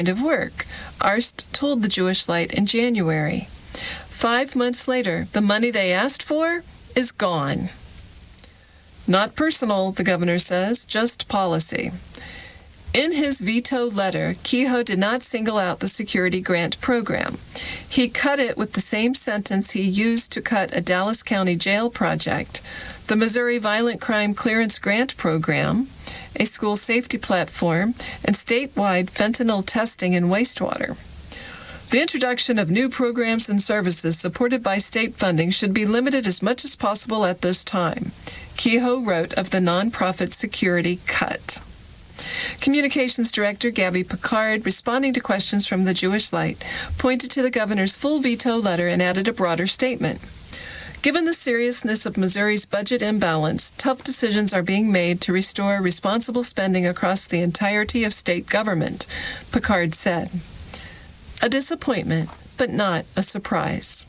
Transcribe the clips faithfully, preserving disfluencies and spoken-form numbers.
of work, Arst told the Jewish Light in January. Five months later, the money they asked for is gone. Not personal, the governor says, just policy. In his veto letter, Kehoe did not single out the security grant program. He cut it with the same sentence he used to cut a Dallas County jail project, the Missouri Violent Crime Clearance Grant Program, a school safety platform, and statewide fentanyl testing in wastewater. The introduction of new programs and services supported by state funding should be limited as much as possible at this time, Kehoe wrote of the nonprofit security cut. Communications Director Gabby Picard, responding to questions from the Jewish Light, pointed to the governor's full veto letter and added a broader statement. Given the seriousness of Missouri's budget imbalance, tough decisions are being made to restore responsible spending across the entirety of state government, Picard said. A disappointment, but not a surprise.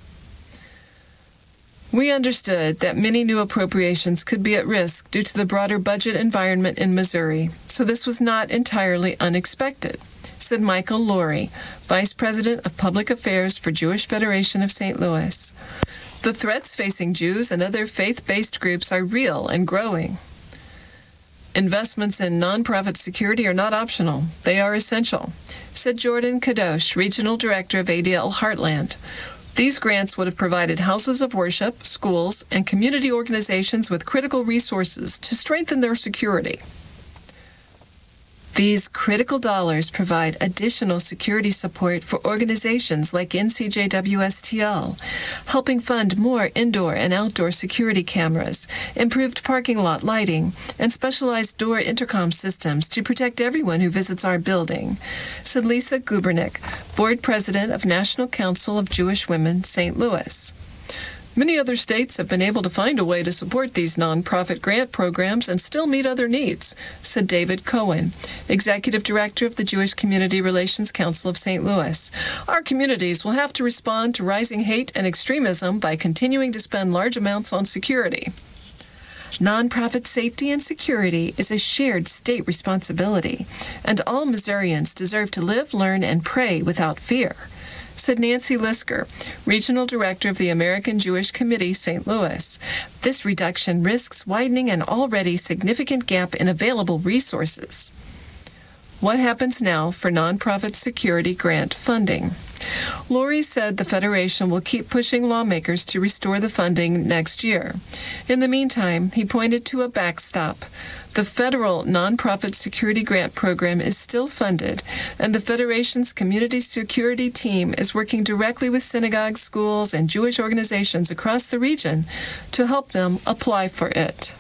We understood that many new appropriations could be at risk due to the broader budget environment in Missouri, so this was not entirely unexpected, said Michael Laurie, Vice President of Public Affairs for Jewish Federation of Saint Louis. The threats facing Jews and other faith-based groups are real and growing. Investments in nonprofit security are not optional. They are essential, said Jordan Kadosh, Regional Director of A D L Heartland. These grants would have provided houses of worship, schools, and community organizations with critical resources to strengthen their security. These critical dollars provide additional security support for organizations like N C J W S T L, helping fund more indoor and outdoor security cameras, improved parking lot lighting, and specialized door intercom systems to protect everyone who visits our building, said Lisa Gubernick, Board President of National Council of Jewish Women, Saint Louis. Many other states have been able to find a way to support these nonprofit grant programs and still meet other needs, said David Cohen, Executive Director of the Jewish Community Relations Council of Saint Louis. Our communities will have to respond to rising hate and extremism by continuing to spend large amounts on security. Nonprofit safety and security is a shared state responsibility, and all Missourians deserve to live, learn, and pray without fear, said Nancy Lisker, Regional Director of the American Jewish Committee, Saint Louis. This reduction risks widening an already significant gap in available resources. What happens now for nonprofit security grant funding? Laurie said the Federation will keep pushing lawmakers to restore the funding next year. In the meantime, he pointed to a backstop. The federal nonprofit security grant program is still funded, and the Federation's community security team is working directly with synagogues, schools, and Jewish organizations across the region to help them apply for it.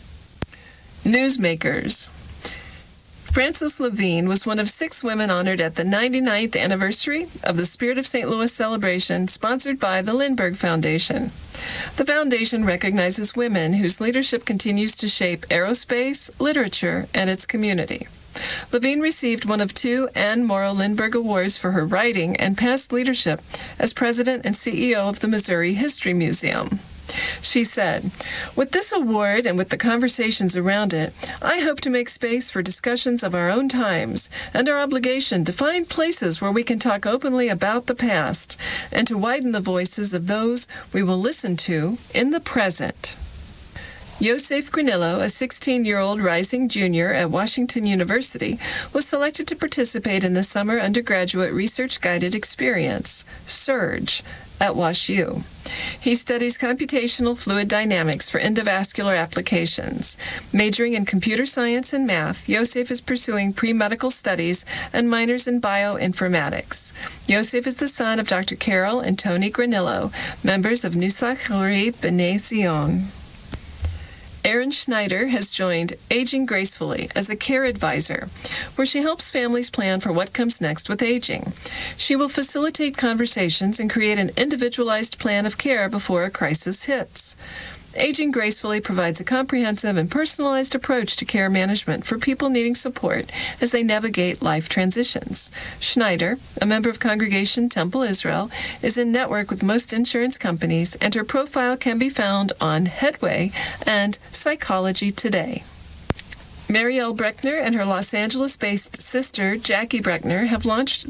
Newsmakers. Frances Levine was one of six women honored at the ninety-ninth anniversary of the Spirit of Saint Louis celebration sponsored by the Lindbergh Foundation. The foundation recognizes women whose leadership continues to shape aerospace, literature, and its community. Levine received one of two Anne Morrow Lindbergh Awards for her writing and past leadership as president and C E O of the Missouri History Museum. She said, "With this award and with the conversations around it, I hope to make space for discussions of our own times and our obligation to find places where we can talk openly about the past and to widen the voices of those we will listen to in the present." Yosef Granillo, a sixteen-year-old rising junior at Washington University, was selected to participate in the Summer Undergraduate Research Guided Experience, SURGE, at WashU. He studies computational fluid dynamics for endovascular applications. Majoring in computer science and math, Yosef is pursuing pre-medical studies and minors in bioinformatics. Yosef is the son of Doctor Carol and Tony Granillo, members of Nusach Ri B'nai Zion. Erin Schneider has joined Aging Gracefully as a care advisor, where she helps families plan for what comes next with aging. She will facilitate conversations and create an individualized plan of care before a crisis hits. Aging Gracefully provides a comprehensive and personalized approach to care management for people needing support as they navigate life transitions. Schneider, a member of Congregation Temple Israel, is in network with most insurance companies, and her profile can be found on Headway and Psychology Today. Marielle Breckner and her Los Angeles-based sister, Jackie Breckner, have launched